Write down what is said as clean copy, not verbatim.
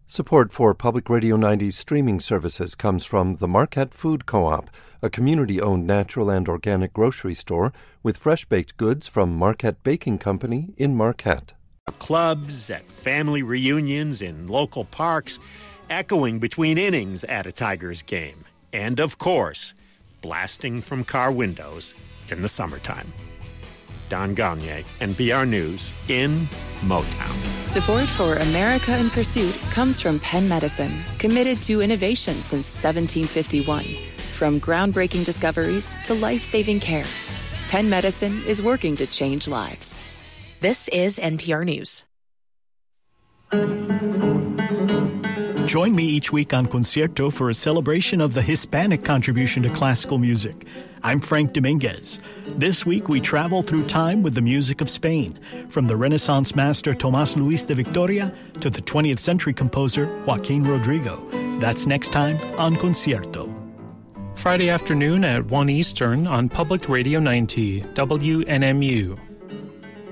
Support for Public Radio 90's streaming services comes from the Marquette Food Co-op, a community-owned natural and organic grocery store with fresh-baked goods from Marquette Baking Company in Marquette. Clubs, at family reunions, in local parks, echoing between innings at a Tigers game. And, of course, blasting from car windows in the summertime. Don Gagné, NPR News, in Motown. Support for America in Pursuit comes from Penn Medicine, committed to innovation since 1751. From groundbreaking discoveries to life-saving care, Penn Medicine is working to change lives. This is NPR News. Join me each week on Concierto for a celebration of the Hispanic contribution to classical music. I'm Frank Dominguez. This week we travel through time with the music of Spain, from the Renaissance master Tomás Luis de Victoria to the 20th century composer Joaquín Rodrigo. That's next time on Concierto. Friday afternoon at 1 Eastern on Public Radio 90, WNMU.